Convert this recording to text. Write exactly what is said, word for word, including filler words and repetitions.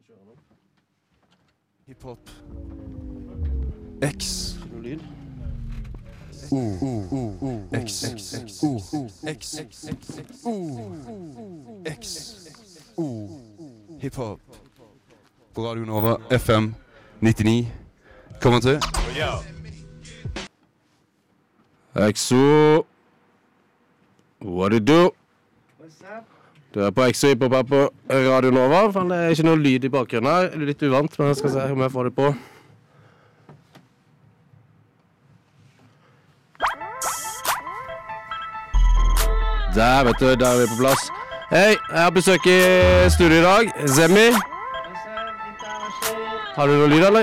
Hiphop. X. U, U, U, U, X, X, U, X, U, X, U, hiphop. På Radio Nova, F M nittini. Kommer til. Exo. What it do? Du er på Exo Hiphop her på Radio Nova. Det er ikke noe lyd i bakgrunnen her. Det er litt uvant, men jeg skal se om jeg får det på. Der, vet du, der er vi på plass. Hei, jeg har besøk i studio i dag. Zemi. Har du noe lyd, eller?